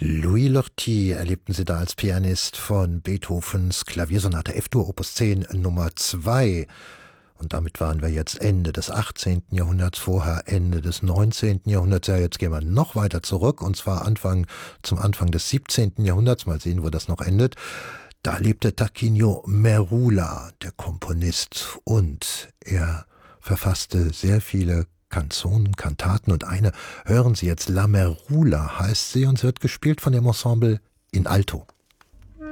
Louis Lortie erlebten Sie da als Pianist von Beethovens Klaviersonate F-Dur Opus 10 Nummer 2. Und damit waren wir jetzt Ende des 18. Jahrhunderts, vorher Ende des 19. Jahrhunderts. Ja, jetzt gehen wir noch weiter zurück, und zwar zum Anfang des 17. Jahrhunderts. Mal sehen, wo das noch endet. Da lebte Tarquinio Merula, der Komponist, und er verfasste sehr viele Canzonen, Kantaten, und eine hören Sie jetzt, La Merula heißt sie, und sie wird gespielt von dem Ensemble in Alto.